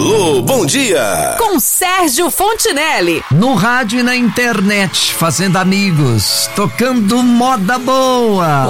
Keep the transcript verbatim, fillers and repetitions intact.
Alô, bom dia! Com Sérgio Fontinelli. No rádio e na internet, fazendo amigos, tocando moda boa.